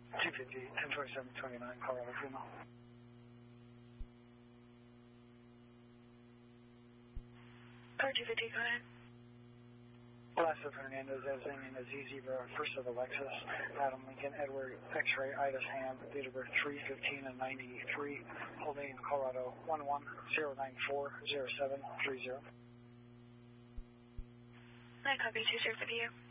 250, 102729, Colorado Fremont. Car 250, go ahead. Last of Hernandez, as in a Z Zebra, first of Alexis, Adam Lincoln, Edward, X-ray, Ida Sam, date of birth 3/15 and 93, holding Colorado 110940730. I copy 2 sir for you.